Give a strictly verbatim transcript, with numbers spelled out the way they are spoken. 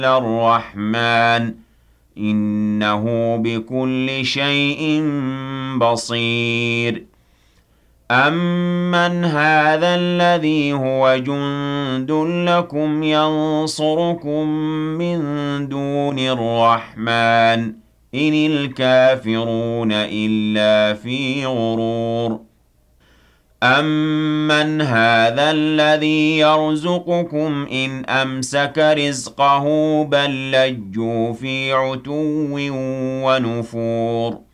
الرحمن إنه بكل شيء بصير أَمَّنْ هَٰذَا الَّذِي هُوَ جُندٌ لَّكُمْ يَنصُرُكُم مِّن دُونِ الرَّحْمَٰنِ إِنِ الْكَافِرُونَ إِلَّا فِي غُرُورٍ أَمَّنْ هَٰذَا الَّذِي يَرْزُقُكُمْ إِنْ أَمْسَكَ رِزْقَهُ بَل لَّجُّوا فِي عُتُوٍّ وَنُفُورٍ